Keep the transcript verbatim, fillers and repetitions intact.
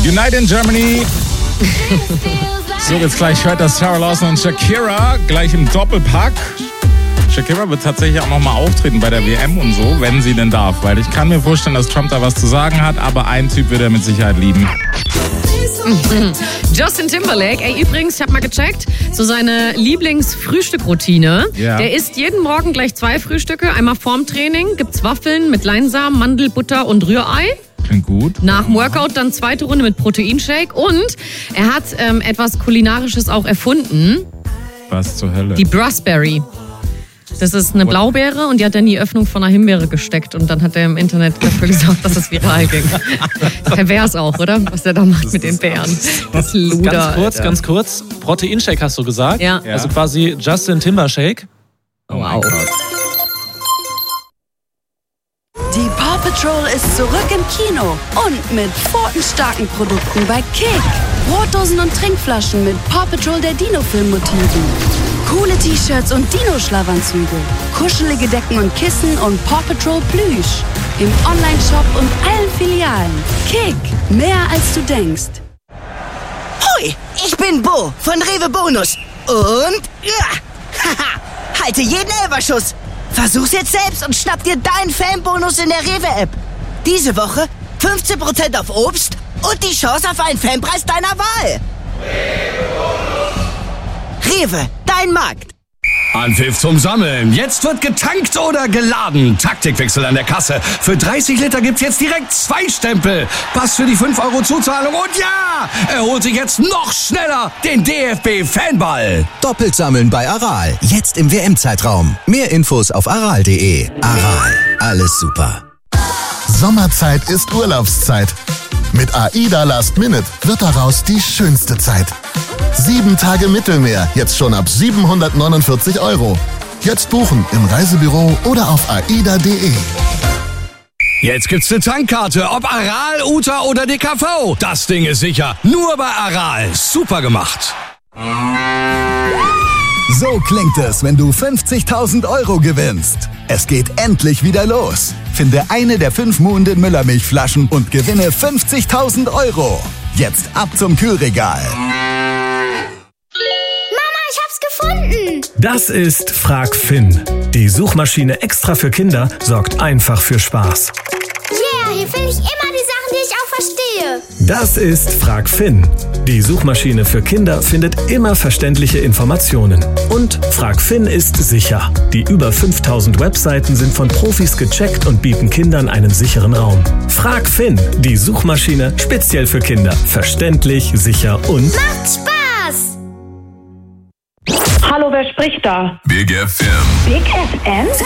Unite in Germany. So, jetzt gleich hört das Sarah Lawson und Shakira gleich im Doppelpack. Shakira wird tatsächlich auch nochmal auftreten bei der W M und so, wenn sie denn darf. Weil ich kann mir vorstellen, dass Trump da was zu sagen hat, aber ein Typ wird er mit Sicherheit lieben. Justin Timberlake, ey, übrigens, ich habe mal gecheckt, so seine Lieblingsfrühstückroutine. Ja. Der isst jeden Morgen gleich zwei Frühstücke. Einmal vorm Training gibt's Waffeln mit Leinsamen, Mandelbutter und Rührei. Klingt gut. Nach dem Workout dann zweite Runde mit Proteinshake. Und er hat ähm, etwas Kulinarisches auch erfunden. Was zur Hölle? Die Brasberry. Das ist eine Blaubeere und die hat er in die Öffnung von einer Himbeere gesteckt. Und dann hat er im Internet dafür gesorgt, dass es viral ging. Pervers auch, oder? Was der da macht das mit den Beeren. Das Luder, Ganz kurz, Alter. ganz kurz. Proteinshake hast du gesagt? Ja. Also quasi Justin Timbershake. Oh mein Gott. Die Paw Patrol ist zurück im Kino und mit pfotenstarken Produkten bei Kick. Brotdosen und Trinkflaschen mit Paw Patrol der Dino-Film-Motiven. Coole T-Shirts und Dino-Schlafanzüge. Kuschelige Decken und Kissen und Paw Patrol Plüsch. Im Online-Shop und allen Filialen. Kick, mehr als du denkst. Hui, ich bin Bo von Rewe Bonus. Und ja, haha, halte jeden Elferschuss. Versuch's jetzt selbst und schnapp dir deinen Fanbonus in der Rewe-App. Diese Woche fünfzehn Prozent auf Obst und die Chance auf einen Fanpreis deiner Wahl. Rewe, dein Markt. Anpfiff zum Sammeln. Jetzt wird getankt oder geladen. Taktikwechsel an der Kasse. Für dreißig Liter gibt's jetzt direkt zwei Stempel. Pass für die fünf Euro Zuzahlung. Und ja, er holt sich jetzt noch schneller den D F B-Fanball. Doppelt sammeln bei Aral. Jetzt im W M-Zeitraum. Mehr Infos auf aral punkt de. Aral. Alles super. Sommerzeit ist Urlaubszeit. Mit AIDA Last Minute wird daraus die schönste Zeit. Sieben Tage Mittelmeer, jetzt schon ab siebenhundertneunundvierzig Euro. Jetzt buchen im Reisebüro oder auf aida punkt de. Jetzt gibt's eine Tankkarte, ob Aral, Uta oder D K V. Das Ding ist sicher. Nur bei Aral. Super gemacht. So klingt es, wenn du fünfzigtausend Euro gewinnst. Es geht endlich wieder los. Finde eine der fünf Muhnden Müllermilchflaschen und gewinne fünfzigtausend Euro. Jetzt ab zum Kühlregal. Das ist Frag Finn. Die Suchmaschine extra für Kinder sorgt einfach für Spaß. Yeah, hier finde ich immer die Sachen, die ich auch verstehe. Das ist Frag Finn. Die Suchmaschine für Kinder findet immer verständliche Informationen. Und Frag Finn ist sicher. Die über fünftausend Webseiten sind von Profis gecheckt und bieten Kindern einen sicheren Raum. Frag Finn, die Suchmaschine speziell für Kinder. Verständlich, sicher und... Macht Spaß! Hallo, wer spricht da? Big F M. Big F M?